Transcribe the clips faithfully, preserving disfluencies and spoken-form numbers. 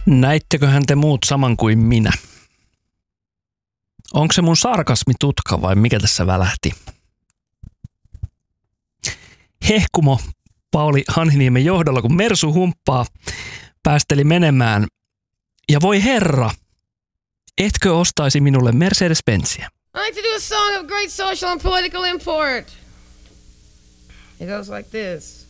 Näitteköhän te muut saman kuin minä? Onko se mun sarkasmi tutka vai mikä tässä välähti? Hehkumo Pauli Hanhiniemen johdolla, kun Mersu humppaa päästeli menemään. Ja voi herra, etkö ostaisi minulle Mercedes-Benziä? I like to do a song of great social and political import. It goes like this.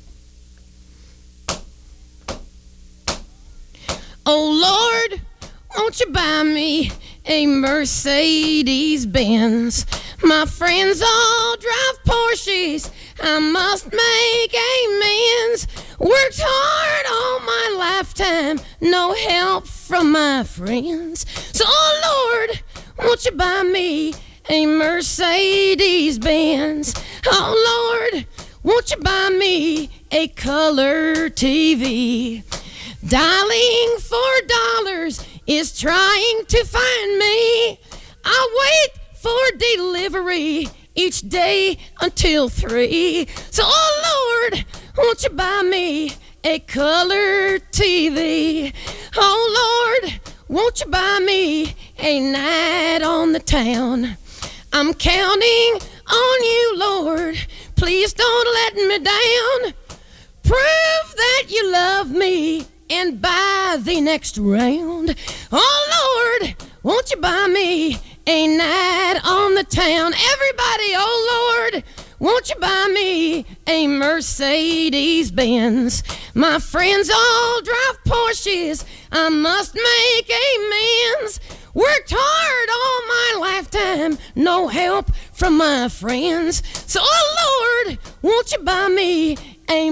Oh Lord, won't you buy me a Mercedes-Benz? My friends all drive Porsches, I must make amends. Worked hard all my lifetime, no help from my friends. So oh Lord, won't you buy me a Mercedes-Benz? Oh Lord, won't you buy me a color T V? Dialing for dollars is trying to find me. I wait for delivery each day until three. So, oh Lord, won't you buy me a color T V? Oh Lord, won't you buy me a night on the town? I'm counting on you, Lord. Please don't let me down. Prove that you love me and buy the next round. Oh Lord, won't you buy me a night on the town? Everybody, oh Lord, won't you buy me a Mercedes-Benz? My friends all drive Porsches, I must make amends. Worked hard all my lifetime, no help from my friends. So, oh Lord, won't you buy me a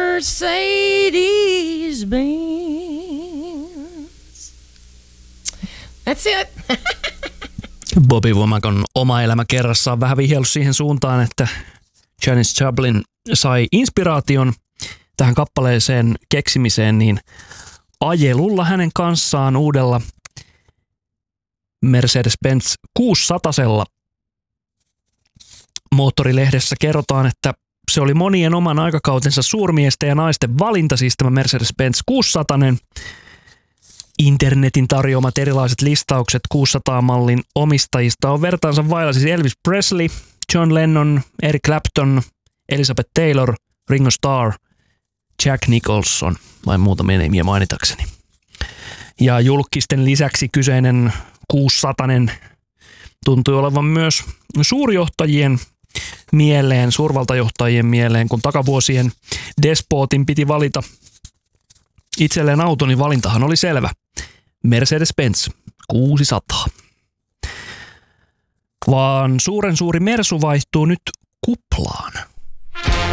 Mercedes-Benz? That's it. Bobby Womackon oma elämä kerrassa on vähän vihjellut siihen suuntaan, että Janis Joplin sai inspiraation tähän kappaleeseen keksimiseen niin ajelulla hänen kanssaan uudella Mercedes-Benz kuusisatasella. Moottorilehdessä kerrotaan, että se oli monien oman aikakautensa suurmiesten ja naisten valinta, siis tämä Mercedes-Benz kuusisataa. Internetin tarjoamat erilaiset listaukset kuusisataa-mallin omistajista on vertaansa vailla siis Elvis Presley, John Lennon, Eric Clapton, Elizabeth Taylor, Ringo Starr, Jack Nicholson, vain muutamia nimiä mainitakseni. Ja julkisten lisäksi kyseinen kuusisataa tuntui olevan myös suurjohtajien mieleen, suurvaltajohtajien mieleen, kun takavuosien despotin piti valita itselleen auto, niin valintahan oli selvä. Mercedes-Benz kuusisataa. Vaan suuren suuri Mersu vaihtuu nyt kuplaan.